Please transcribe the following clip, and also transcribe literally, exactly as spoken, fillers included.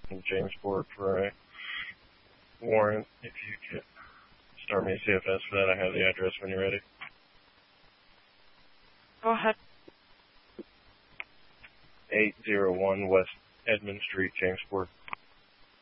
in Jamesport for a warrant. If you could start me a C F S for that, I have the address when you're ready. Go ahead. eight oh one West Edmond Street, Jamesport.